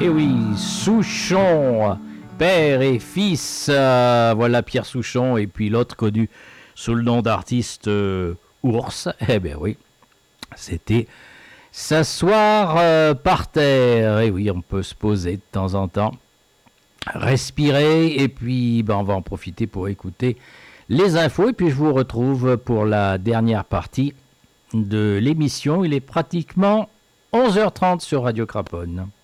Et oui, Souchon, père et fils. Voilà Pierre Souchon et puis l'autre connu sous le nom d'artiste Ours. Eh bien oui, c'était s'asseoir par terre. Et oui, on peut se poser de temps en temps, respirer et puis on va en profiter pour écouter les infos. Et puis je vous retrouve pour la dernière partie de l'émission. Il est pratiquement 11h30 sur Radio Craponne.